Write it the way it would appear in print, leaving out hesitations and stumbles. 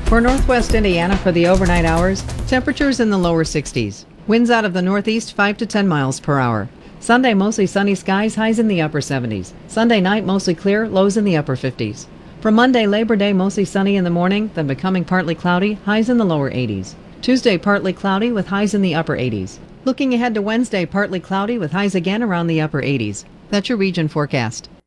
For northwest Indiana for the overnight hours, temperatures in the lower 60s. Winds out of the northeast 5 to 10 miles per hour. Sunday, mostly sunny skies, highs in the upper 70s. Sunday night, mostly clear, lows in the upper 50s. For Monday, Labor Day, mostly sunny in the morning, then becoming partly cloudy, highs in the lower 80s. Tuesday, partly cloudy with highs in the upper 80s. Looking ahead to Wednesday, partly cloudy with highs again around the upper 80s. That's your region forecast.